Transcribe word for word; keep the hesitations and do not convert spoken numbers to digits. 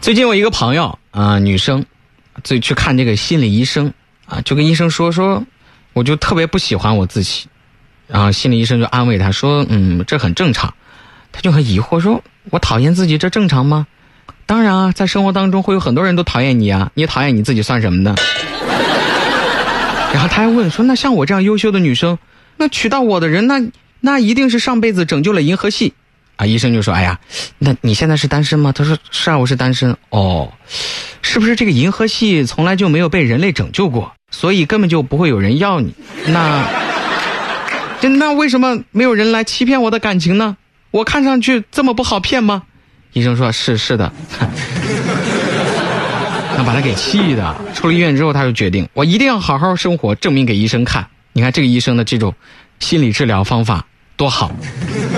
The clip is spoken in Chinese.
最近我一个朋友啊、呃，女生，最去看这个心理医生啊，就跟医生说说，我就特别不喜欢我自己，然后心理医生就安慰她说，嗯，这很正常。她就很疑惑说，我讨厌自己这正常吗？当然啊，在生活当中会有很多人都讨厌你啊，你讨厌你自己算什么呢？然后她还问说，那像我这样优秀的女生，那娶到我的人，那那一定是上辈子拯救了银河系。啊，医生就说，哎呀，那你现在是单身吗？他说，是啊，我是单身。哦，是不是这个银河系从来就没有被人类拯救过，所以根本就不会有人要你？那那为什么没有人来欺骗我的感情呢？我看上去这么不好骗吗？医生说，是是的。那把他给气的，出了医院之后，他就决定，我一定要好好生活，证明给医生看。你看这个医生的这种心理治疗方法多好。